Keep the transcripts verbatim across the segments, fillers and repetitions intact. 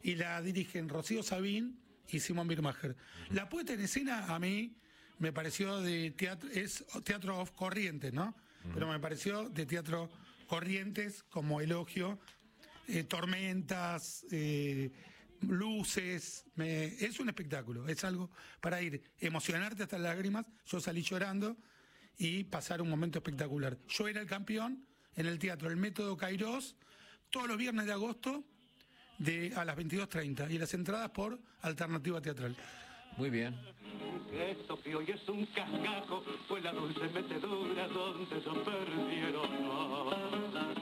y la dirigen Rocío Sabín y Simón Birmacher. La puesta en escena a mí me pareció de teatro, es teatro Corrientes, ¿no? Uh-huh. Pero me pareció de teatro Corrientes como elogio, eh, tormentas, eh, luces, me, es un espectáculo, es algo para ir, emocionarte hasta las lágrimas. Yo salí llorando y pasar un momento espectacular. Yo era el campeón en el teatro El Método Kairos todos los viernes de agosto de a las veintidós treinta y las entradas por Alternativa Teatral. Muy bien. Esto que hoy es un cascajo fue la dulce metedura donde se perdieron.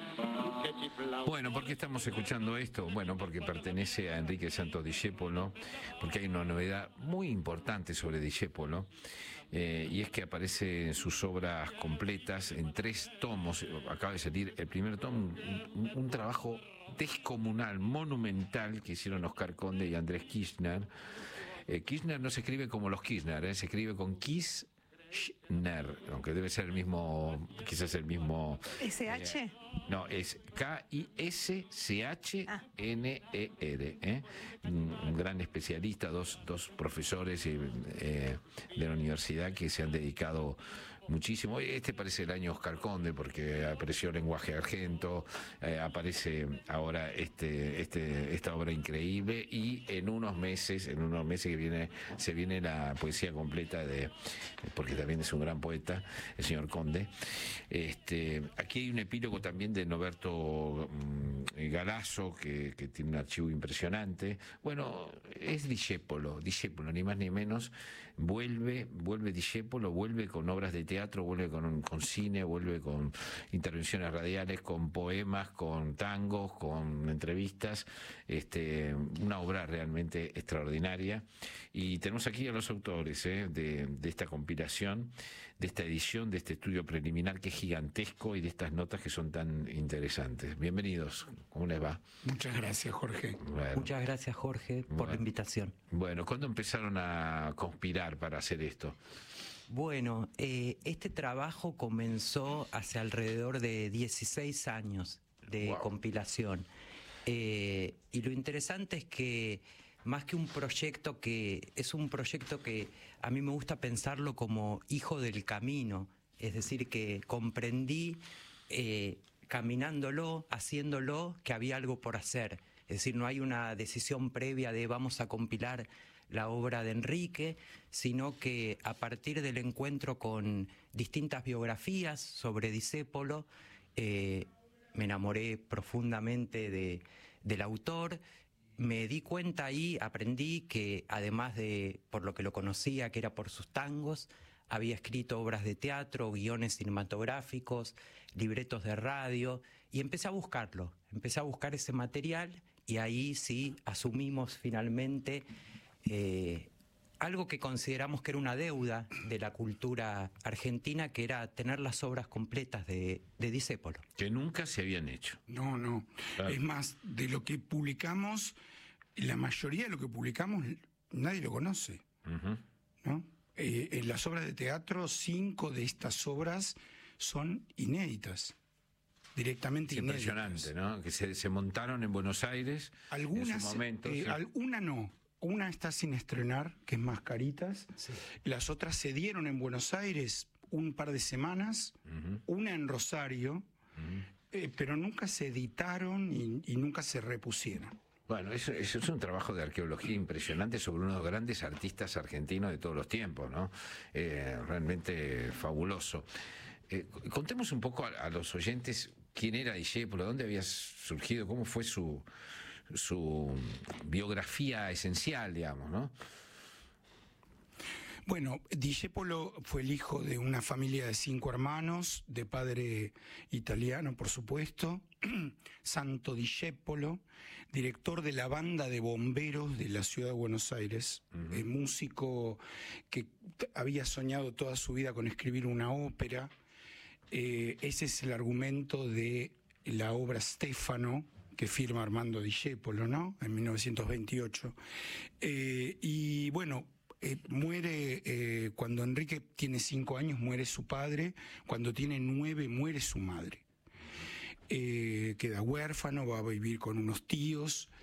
Bueno, ¿por qué estamos escuchando esto? Bueno, porque pertenece a Enrique Santos Discépolo, porque hay una novedad muy importante sobre Discépolo, eh, y es que aparece en sus obras completas en tres tomos. Acaba de salir el primer tomo, un, un trabajo descomunal, monumental, que hicieron Oscar Conde y Andrés Kirchner. Eh, Kirchner no se escribe como los Kirchner, eh, se escribe con Kirchner, aunque debe ser el mismo, quizás el mismo... ¿S H? Eh, no, es K I S C H N E R. ¿eh? Un, un gran especialista, dos, dos profesores eh, eh, de la universidad que se han dedicado muchísimo. Este parece el año Oscar Conde porque apareció Lenguaje Argento, eh, aparece ahora este, este, esta obra increíble, y en unos meses, en unos meses que viene, se viene la poesía completa de, porque también es un gran poeta, el señor Conde. Este, aquí hay un epílogo también de Noberto um, Galazo, que, que tiene un archivo impresionante. Bueno, es Discépolo, Discépolo, ni más ni menos. Vuelve, vuelve Discépolo, vuelve con obras de teatro, vuelve con, con cine, vuelve con intervenciones radiales, con poemas, con tangos, con entrevistas. Este, una obra realmente extraordinaria. Y tenemos aquí a los autores eh, de, de esta compilación, de esta edición, de este estudio preliminar que es gigantesco, y de estas notas que son tan interesantes. Bienvenidos, ¿cómo les va? Muchas gracias, Jorge. Bueno. Muchas gracias, Jorge, por bueno. la invitación. Bueno, ¿cuándo empezaron a conspirar para hacer esto? Bueno, eh, este trabajo comenzó hace alrededor de dieciséis años de wow. compilación. Eh, y lo interesante es que más que un proyecto que es un proyecto que a mí me gusta pensarlo como hijo del camino, es decir, que comprendí eh, caminándolo, haciéndolo, que había algo por hacer. Es decir, no hay una decisión previa de vamos a compilar la obra de Enrique, sino que a partir del encuentro con distintas biografías sobre Discépolo, eh, me enamoré profundamente de, del autor. Me di cuenta ahí, aprendí que además de, por lo que lo conocía, que era por sus tangos, había escrito obras de teatro, guiones cinematográficos, libretos de radio, y empecé a buscarlo, empecé a buscar ese material, y ahí sí asumimos finalmente eh, algo que consideramos que era una deuda de la cultura argentina, que era tener las obras completas de, de Discépolo. Que nunca se habían hecho. No, no. Claro. Es más, de lo que publicamos, la mayoría de lo que publicamos nadie lo conoce, uh-huh. ¿no? Eh, en las obras de teatro, cinco de estas obras son inéditas, directamente es inéditas. Impresionante, ¿no? Que se, se montaron en Buenos Aires. Algunas, en su momento, eh, sí. Alguna no. Una está sin estrenar, que es Mascaritas. Sí. Las otras se dieron en Buenos Aires un par de semanas, uh-huh. una en Rosario, uh-huh. eh, pero nunca se editaron y, y nunca se repusieron. Bueno, eso, eso es un trabajo de arqueología impresionante sobre uno de los grandes artistas argentinos de todos los tiempos, ¿no? Eh, realmente fabuloso. Eh, contemos un poco a, a los oyentes quién era Discépolo, dónde había surgido, cómo fue su, su biografía esencial, digamos, ¿no? Bueno, Discépolo fue el hijo de una familia de cinco hermanos, de padre italiano, por supuesto, Santo Discépolo, director de la banda de bomberos de la ciudad de Buenos Aires, uh-huh. eh, músico que había soñado toda su vida con escribir una ópera. Eh, ese es el argumento de la obra Stefano, que firma Armando Discépolo, ¿no? En mil novecientos veintiocho. Eh, y bueno, eh, muere, eh, cuando Enrique tiene cinco años, muere su padre, cuando tiene nueve, muere su madre. Eh, queda huérfano, va a vivir con unos tíos,